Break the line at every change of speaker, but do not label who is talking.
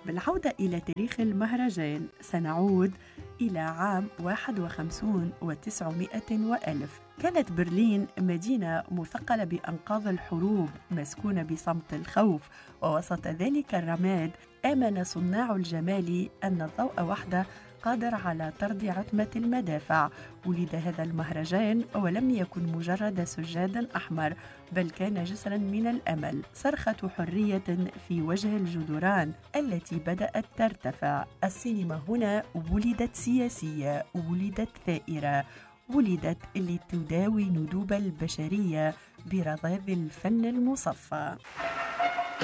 بالعودة إلى تاريخ المهرجان سنعود إلى عام 51 و900 وألف. كانت برلين مدينة مثقلة بأنقاض الحروب، مسكونة بصمت الخوف، ووسط ذلك الرماد آمن صناع الجمال أن الضوء وحده قادر على طرد عتمة المدافع. ولد هذا المهرجان ولم يكن مجرد سجاد أحمر، بل كان جسرا من الأمل، صرخة حرية في وجه الجدران التي بدأت ترتفع. السينما هنا ولدت سياسية، ولدت ثائرة، ولدت لتداوي ندوب البشرية برذاذ الفن المصفى.